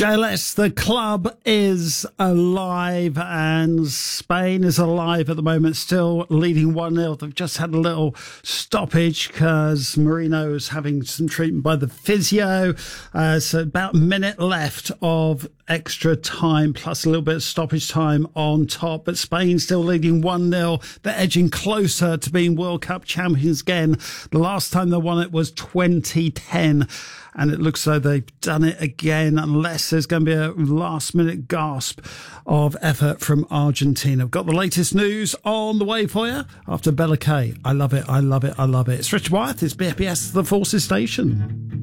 JLS, the club is alive and Spain is alive at the moment, still leading 1-0. They've just had a little stoppage because Marino is having some treatment by the physio. So about a minute left of extra time plus a little bit of stoppage time on top. But Spain still leading 1-0. They're edging closer to being World Cup champions again. The last time they won it was 2010. And it looks though they've done it again, unless there's going to be a last-minute gasp of effort from Argentina. I've got the latest news on the way for you after Bella K. I love it, I love it, I love it. It's Richard Wyeth, it's BFBS, The Forces Station.